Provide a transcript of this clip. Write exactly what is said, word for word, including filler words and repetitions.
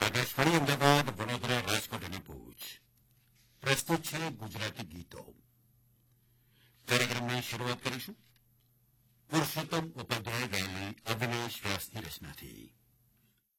આકાશવાણી અમદાવાદ, વડોદરા, રાજકોટ અને ભુજ. પ્રસ્તુત છે ગુજરાતી ગીતો. કાર્યક્રમની શરૂઆત કરીશું પુરુષોત્તમ ઉપાધ્યાય ગાયેલી અવિનાશ વ્યાસની રચનાથી.